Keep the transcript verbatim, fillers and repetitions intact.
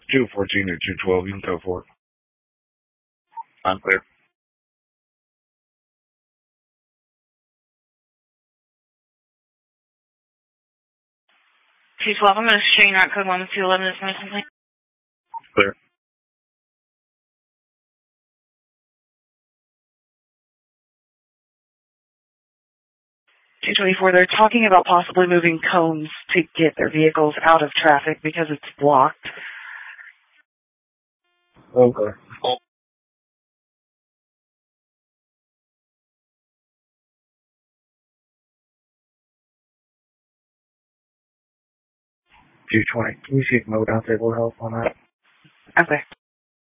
two fourteen or two twelve, you can go for it. I'm clear. two twelve, I'm going to show you route code one two eleven is missing, please. Clear. two twenty-four, they're talking about possibly moving cones to get their vehicles out of traffic because it's blocked. Okay. two twenty. Can you see if Mo down there will help on that? Okay.